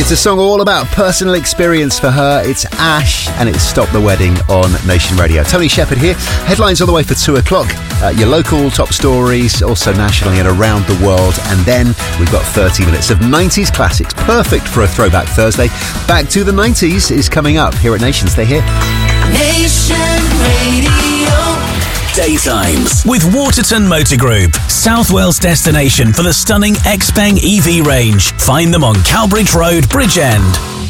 It's a song all about personal experience for her. It's Ash, and it's Stop the Wedding on Nation Radio. Tony Shepherd here. Headlines all the way for 2 o'clock. Your local top stories, also nationally and around the world. And then we've got 30 minutes of 90s classics. Perfect for a Throwback Thursday. Back to the 90s is coming up here at Nation. Stay here. Nation Radio. Daytimes with Waterton Motor Group, South Wales destination for the stunning Xpeng EV range. Find them on Cowbridge Road, Bridgend.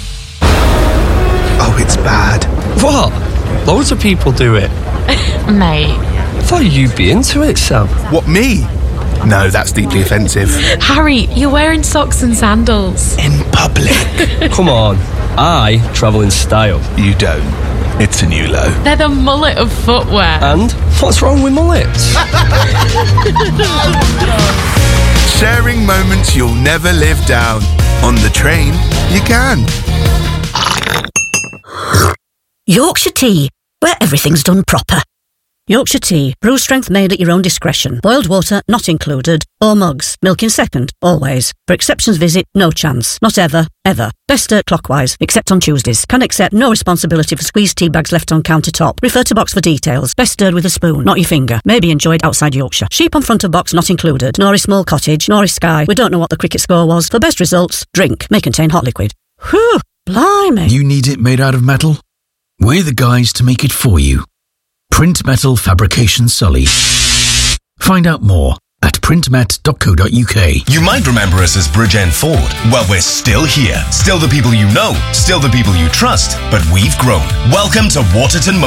Oh, it's bad. What? Loads of people do it. Mate. I thought you'd be into it, Sam. What, me? No, that's deeply offensive. Harry, you're wearing socks and sandals. In public. Come on, I travel in style. You don't. It's a new low. They're the mullet of footwear. And what's wrong with mullets? Sharing moments you'll never live down. On the train, you can. Yorkshire Tea, where everything's done proper. Yorkshire Tea, brew strength made at your own discretion. Boiled water not included, or mugs. Milk in second, always. For exceptions visit, no chance. Not ever, ever. Best stir clockwise, except on Tuesdays. Can accept no responsibility for squeezed tea bags left on countertop. Refer to box for details. Best stirred with a spoon, not your finger. May be enjoyed outside Yorkshire. Sheep on front of box not included. Norris Small Cottage, Norris Sky. We don't know what the cricket score was. For best results, drink. May contain hot liquid. Whew, blimey. You need it made out of metal? We're the guys to make it for you. Print Metal Fabrication Sully. Find out more at printmet.co.uk. You might remember us as Bridgend Ford. Well, we're still here. Still the people you know. Still the people you trust. But we've grown. Welcome to Waterton